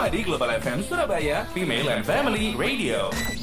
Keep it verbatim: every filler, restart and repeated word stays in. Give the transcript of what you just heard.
Cuma di Global F M Surabaya, Female and Family Radio.